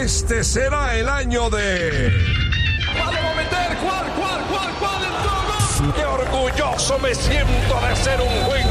Este será el año de... ¡Vamos a meter! ¿Cuál? ¡Qué orgulloso me siento de ser un buen